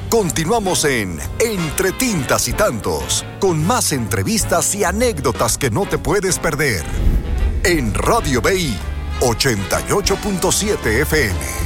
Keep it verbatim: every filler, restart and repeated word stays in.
Continuamos en Entre Tintas y Tantos, con más entrevistas y anécdotas que no te puedes perder. En Radio Bay ochenta y ocho punto siete F M.